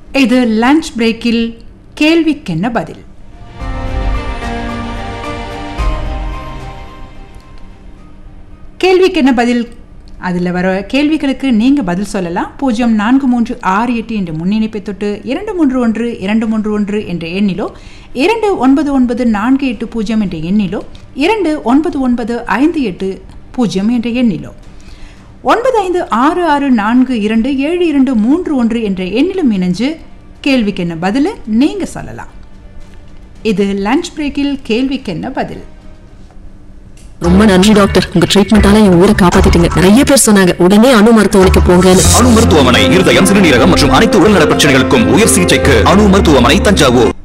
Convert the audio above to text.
இது லஞ்ச் பிரேக்கில் கேள்விக்கென்ன பதில். கேள்விக்கென்ன பதில், அதில் வர கேள்விகளுக்கு நீங்கள் பதில் சொல்லலாம். 0436 என்ற முன்னிணைப்பை தொட்டு 231 என்ற எண்ணிலோ 299480 என்ற எண்ணிலோ 299580 என்ற எண்ணிலோ 9566427231 என்ற எண்ணிலும் இணைஞ்சு கேள்விக்கென்ன பதில் நீங்க சொல்லலாம். இது லஞ்ச் பிரேக்கில் கேள்விக்கென்ன பதில். ரொம்ப நன்றி டாக்டர், உங்க ட்ரீட்மெண்டால என் உயிரை காப்பாத்திட்டீங்க. நிறைய பேர் சொன்னாங்க உடனே அணு மருத்துவமனைக்கு போங்கன்னு. அணு மருத்துவமனை இருதயம், சிறுநீரகம் மற்றும் அனைத்து உடல்நல பிரச்சனைகளுக்கும் உயர் சிகிச்சைக்கு அணு மருத்துவமனை, தஞ்சாவூர்.